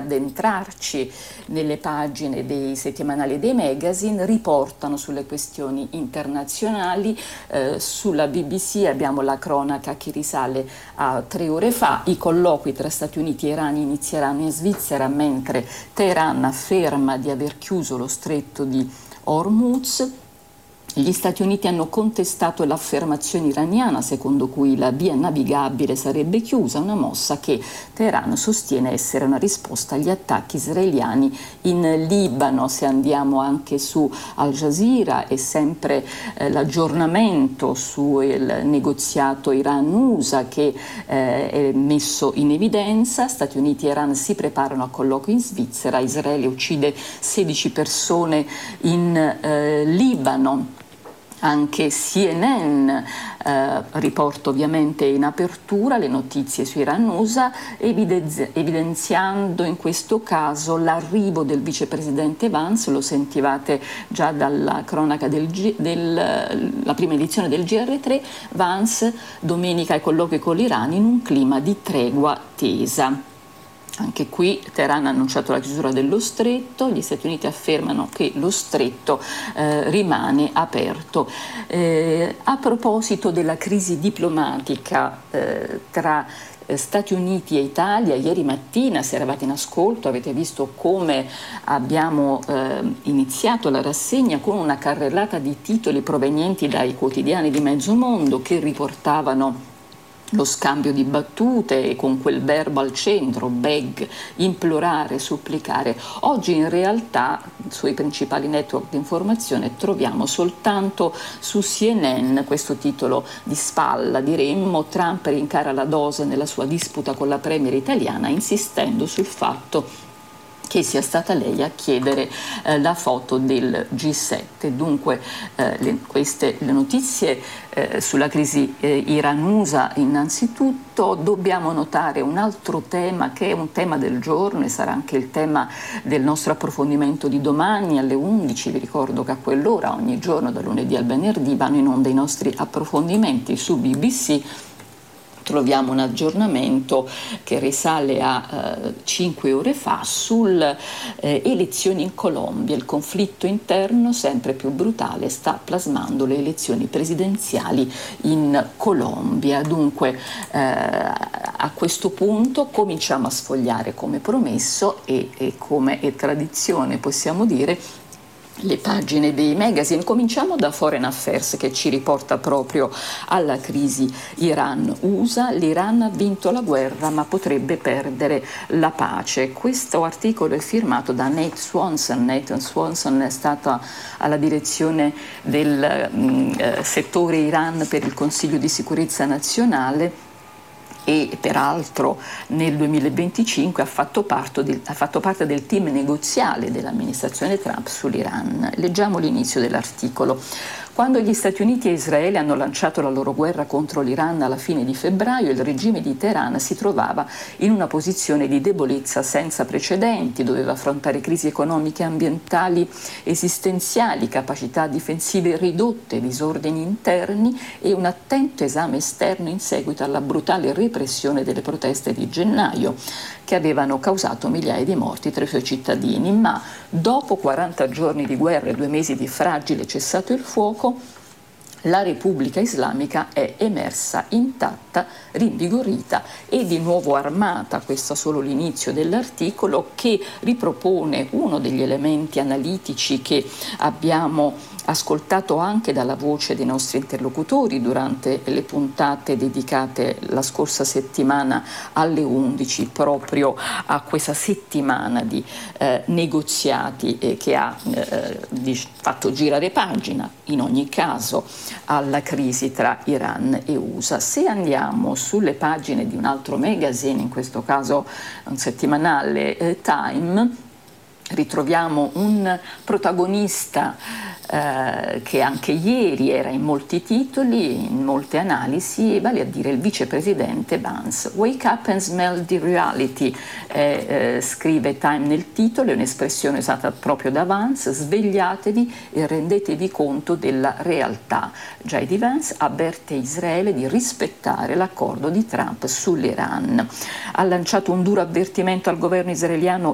addentrarci nelle pagine dei settimanali e dei magazine, riportano sulle questioni internazionali. Sulla BBC abbiamo la cronaca che risale a 3 ore fa. I colloqui tra Stati Uniti e Iran inizieranno in Svizzera, mentre Teheran afferma di aver chiuso lo stretto di Hormuz. Gli Stati Uniti hanno contestato l'affermazione iraniana secondo cui la via navigabile sarebbe chiusa, una mossa che Teheran sostiene essere una risposta agli attacchi israeliani in Libano. Se andiamo anche su Al Jazeera, è sempre l'aggiornamento sul negoziato Iran-USA che è messo in evidenza. Stati Uniti e Iran si preparano a colloqui in Svizzera. Israele uccide 16 persone in Libano. Anche CNN riporta ovviamente in apertura le notizie su Iran-USA, evidenziando in questo caso l'arrivo del vicepresidente Vance. Lo sentivate già dalla cronaca della prima edizione del GR3. Vance domenica ai colloqui con l'Iran in un clima di tregua tesa. Anche qui Teheran ha annunciato la chiusura dello stretto, gli Stati Uniti affermano che lo stretto rimane aperto. A proposito della crisi diplomatica tra Stati Uniti e Italia, ieri mattina, se eravate in ascolto, avete visto come abbiamo iniziato la rassegna con una carrellata di titoli provenienti dai quotidiani di mezzo mondo che riportavano lo scambio di battute e con quel verbo al centro, beg, implorare, supplicare. Oggi in realtà sui principali network di informazione troviamo soltanto su CNN questo titolo di spalla, diremmo: Trump rincara la dose nella sua disputa con la premier italiana, insistendo sul fatto che sia stata lei a chiedere la foto del G7. Dunque le notizie sulla crisi Iran-USA. Innanzitutto dobbiamo notare un altro tema che è un tema del giorno e sarà anche il tema del nostro approfondimento di domani alle 11. Vi ricordo che a quell'ora ogni giorno dal lunedì al venerdì vanno in onda i nostri approfondimenti su BBC. Troviamo un aggiornamento che risale a 5 ore fa sulle elezioni in Colombia. Il conflitto interno, sempre più brutale, sta plasmando le elezioni presidenziali in Colombia. Dunque a questo punto cominciamo a sfogliare, come promesso e come è tradizione, possiamo dire, le pagine dei magazine. Cominciamo da Foreign Affairs, che ci riporta proprio alla crisi Iran-USA. L'Iran ha vinto la guerra ma potrebbe perdere la pace. Questo articolo è firmato da Nate Swanson. Nate Swanson è stata alla direzione del settore Iran per il Consiglio di sicurezza nazionale e peraltro nel 2025 ha fatto parte del team negoziale dell'amministrazione Trump sull'Iran. Leggiamo l'inizio dell'articolo. Quando gli Stati Uniti e Israele hanno lanciato la loro guerra contro l'Iran alla fine di febbraio, il regime di Teheran si trovava in una posizione di debolezza senza precedenti, doveva affrontare crisi economiche e ambientali esistenziali, capacità difensive ridotte, disordini interni e un attento esame esterno in seguito alla brutale repressione delle proteste di gennaio, che avevano causato migliaia di morti tra i suoi cittadini. Ma dopo 40 giorni di guerra e 2 mesi di fragile cessato il fuoco, la Repubblica Islamica è emersa intatta, rinvigorita e di nuovo armata. Questo è solo l'inizio dell'articolo, che ripropone uno degli elementi analitici che abbiamo ascoltato anche dalla voce dei nostri interlocutori durante le puntate dedicate la scorsa settimana alle 11 proprio a questa settimana di negoziati che ha fatto girare pagina in ogni caso alla crisi tra Iran e USA. Se andiamo sulle pagine di un altro magazine, in questo caso un settimanale, Time, ritroviamo un protagonista che anche ieri era in molti titoli, in molte analisi, vale a dire il vicepresidente Vance. Wake up and smell the reality, scrive Time nel titolo, è un'espressione usata proprio da Vance: svegliatevi e rendetevi conto della realtà. J.D. Vance avverte Israele di rispettare l'accordo di Trump sull'Iran. Ha lanciato un duro avvertimento al governo israeliano